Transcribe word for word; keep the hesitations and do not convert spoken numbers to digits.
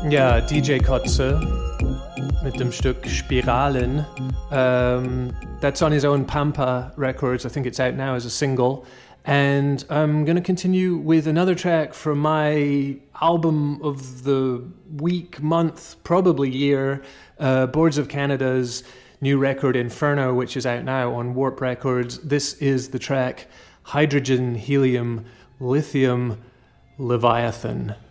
Ja, D J Kotze mit dem Stück Spiralen. Um, that's on his own Pampa Records. I think it's out now as a single. And I'm going to continue with another track from my album of the week, month, probably year, uh, Boards of Canada's new record Inferno, which is out now on Warp Records. This is the track Hydrogen, Helium, Lithium, Leviathan.